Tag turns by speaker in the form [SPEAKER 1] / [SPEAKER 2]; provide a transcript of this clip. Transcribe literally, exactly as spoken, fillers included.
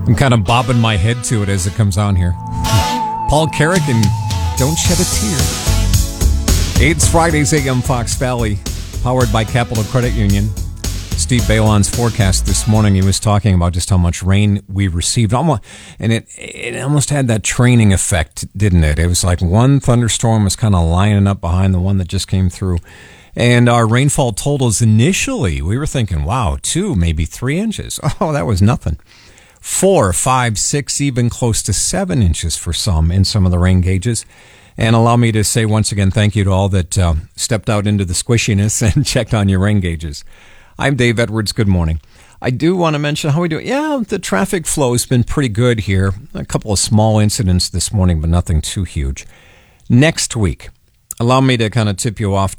[SPEAKER 1] I'm kind of bobbing my head to it as it comes on here. Paul Carrick and Don't Shed a Tear. It's Fridays, A M Fox Valley, powered by Capital Credit Union. Steve Balon's forecast this morning, he was talking about just how much rain we received. Almost, and it it almost had that training effect, didn't it? It was like one thunderstorm was kind of lining up behind the one that just came through. And our rainfall totals initially, we were thinking, wow, two, maybe three inches. Oh, that was nothing. Four, five, six, even close to seven inches for some in some of the rain gauges. And allow me to say once again, thank you to all that uh, stepped out into the squishiness and checked on your rain gauges. I'm Dave Edwards. Good morning. I do want to mention how we do. Yeah, the traffic flow has been pretty good here. A couple of small incidents this morning, but nothing too huge. Next week, allow me to kind of tip you off